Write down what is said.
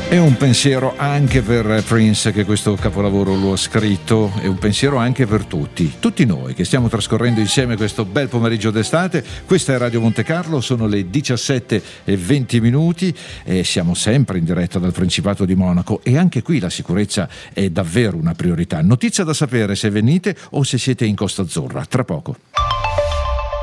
E un pensiero anche per Prince, che questo capolavoro lo ha scritto, e un pensiero anche per tutti noi che stiamo trascorrendo insieme questo bel pomeriggio d'estate. Questa è Radio Monte Carlo, sono le 17:20 e siamo sempre in diretta dal Principato di Monaco, e anche qui la sicurezza è davvero una priorità. Notizia da sapere se venite o se siete in Costa Azzurra, tra poco.